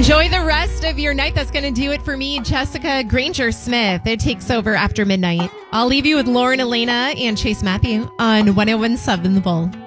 Enjoy the rest of your night. That's going to do it for me, Jessica Granger Smith. It takes over after midnight. I'll leave you with Lauren Elena and Chase Matthew on 101.7 The Bull.